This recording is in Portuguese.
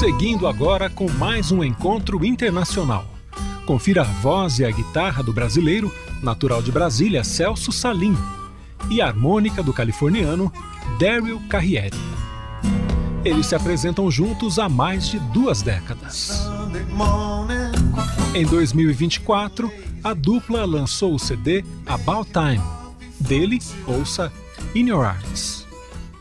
Seguindo agora com mais um encontro internacional. Confira a voz e a guitarra do brasileiro, natural de Brasília, Celso Salim, e a harmônica do californiano Daryl Carriere. Eles se apresentam juntos há mais de 2 décadas. Em 2024, a dupla lançou o CD About Time. Dele, ouça In Your Arms.